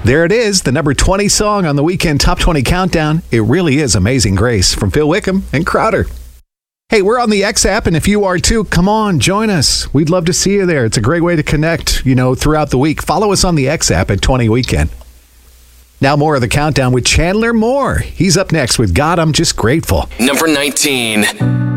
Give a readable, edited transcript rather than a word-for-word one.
There it is, the number 20 song on the Weekend Top 20 Countdown. It really is Amazing Grace from Phil Wickham and Crowder. Hey, we're on the X app, and if you are too, come on, join us. We'd love to see you there. It's a great way to connect, throughout the week. Follow us on the X app at 20 Weekend. Now more of the countdown with Chandler Moore. He's up next with God, I'm Just Grateful. Number 19.